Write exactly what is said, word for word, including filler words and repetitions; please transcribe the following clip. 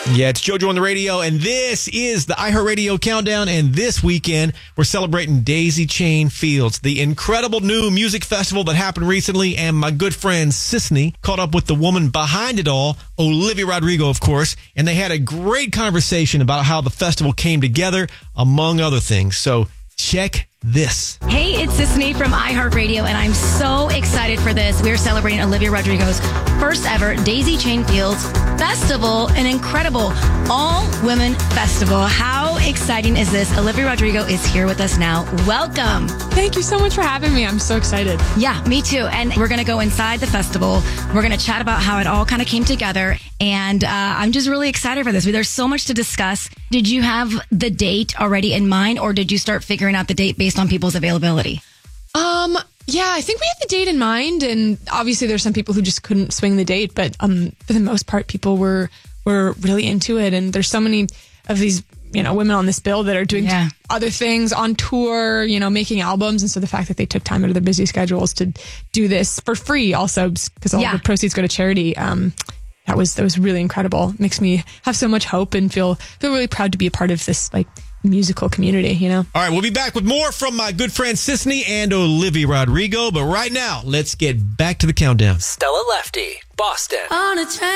Yeah, it's JoJo on the radio, and this is the iHeartRadio Countdown, and this weekend, we're celebrating Daisy Chain Fields, the incredible new music festival that happened recently, and my good friend Sisney caught up with the woman behind it all, Olivia Rodrigo, of course, and they had a great conversation about how the festival came together, among other things. So check this. Hey, it's Sisney from iHeartRadio, and I'm so excited for this. We're celebrating Olivia Rodrigo's first ever Daisy Chain Fields Festival, an incredible all-women festival. How exciting is this? Olivia Rodrigo is here with us now. Welcome. Thank you so much for having me. I'm so excited. Yeah, me too. And we're going to go inside the festival. We're going to chat about how it all kind of came together. And uh, I'm just really excited for this. There's so much to discuss. Did you have the date already in mind, or did you start figuring out the date based on people's availability? Um, yeah, I think we had the date in mind, and obviously there's some people who just couldn't swing the date, but um, for the most part, people were were really into it. And there's so many of these, you know, women on this bill that are doing yeah. other things on tour, you know, making albums. And so the fact that they took time out of their busy schedules to do this for free also, because all yeah. the proceeds go to charity, um, that was that was really incredible. Makes me have so much hope and feel feel really proud to be a part of this, like, musical community, you know? All right, we'll be back with more from my good friend Sisney and Olivia Rodrigo. But right now, let's get back to the countdown. Stella Lefty, Boston. On a train.